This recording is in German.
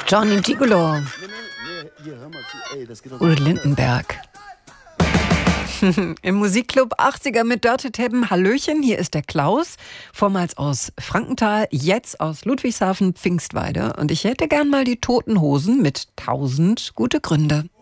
Johnny Gigolo. Udo Lindenberg. Im Musikclub 80er mit Dörte Teppen. Hallöchen, hier ist der Klaus. Vormals aus Frankenthal, jetzt aus Ludwigshafen, Pfingstweide. Und ich hätte gern mal die Toten Hosen mit 1000 gute Gründe.